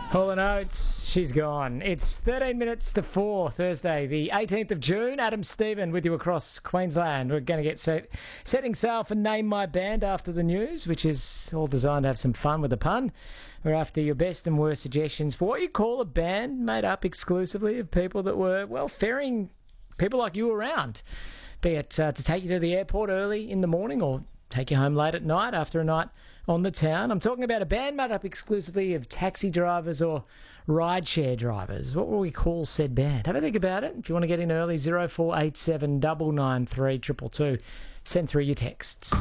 Hall & Oates, she's gone. It's 13 minutes to 4, Thursday, the 18th of June. Adam Stephen with you across Queensland. We're going to get setting sail for Name My Band after the news, which is all designed to have some fun with the pun. We're after your best and worst suggestions for what you call a band made up exclusively of people that were, well, ferrying people like you around, be it to take you to the airport early in the morning or take you home late at night after a night on the town. I'm talking about a band made up exclusively of taxi drivers or rideshare drivers. What will we call said band? Have a think about it. If you want to get in early, 0487 993 222. Send through your texts.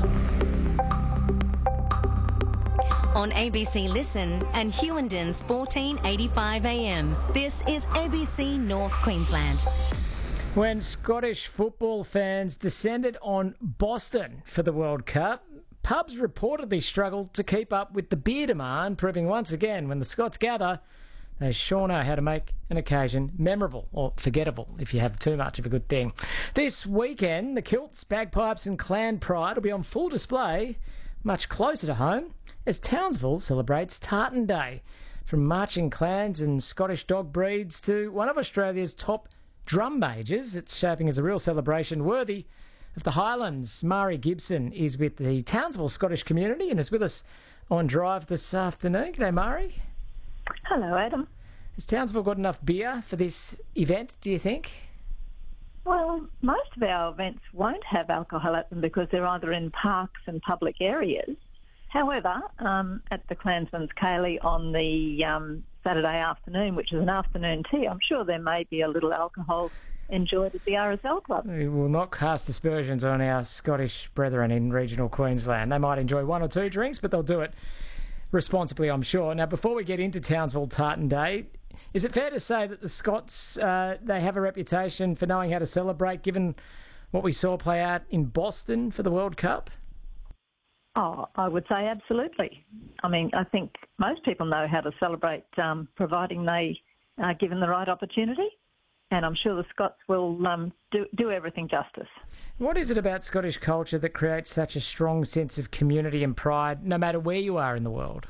On ABC Listen and Hewendon's 1485 AM. This is ABC North Queensland. When Scottish football fans descended on Boston for the World Cup, pubs reportedly struggled to keep up with the beer demand, proving once again when the Scots gather, they sure know how to make an occasion memorable or forgettable if you have too much of a good thing. This weekend, the kilts, bagpipes and clan pride will be on full display much closer to home as Townsville celebrates Tartan Day. From marching clans and Scottish dog breeds to one of Australia's top drum majors, it's shaping as a real celebration worthy of the Highlands. Mari Gibson is with the Townsville Scottish community and is with us on Drive this afternoon. G'day, Mari. Hello, Adam. Has Townsville got enough beer for this event, do you think? Well, most of our events won't have alcohol at them because they're either in parks and public areas. However, at the Clansman's Ceilidh on the Saturday afternoon, which is an afternoon tea, I'm sure there may be a little alcohol enjoyed at the RSL Club. We will not cast aspersions on our Scottish brethren in regional Queensland. They might enjoy one or two drinks, but they'll do it responsibly, I'm sure. Now, before we get into Townsville Tartan Day, is it fair to say that the Scots, they have a reputation for knowing how to celebrate, given what we saw play out in Boston for the World Cup? Oh, I would say absolutely. I mean, I think most people know how to celebrate, providing they are given the right opportunity. And I'm sure the Scots will do everything justice. What is it about Scottish culture that creates such a strong sense of community and pride, no matter where you are in the world?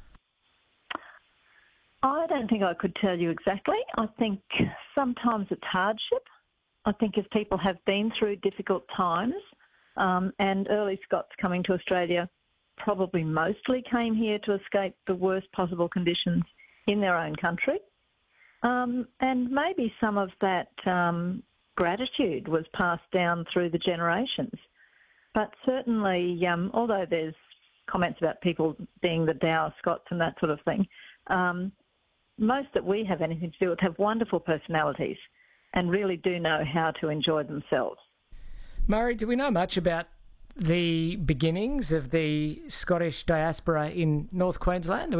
I don't think I could tell you exactly. I think sometimes it's hardship. I think if people have been through difficult times, and early Scots coming to Australia probably mostly came here to escape the worst possible conditions in their own country. And maybe some of that gratitude was passed down through the generations. But certainly, although there's comments about people being the dour Scots and that sort of thing, most that we have anything to do with have wonderful personalities and really do know how to enjoy themselves. Murray, do we know much about the beginnings of the Scottish diaspora in North Queensland?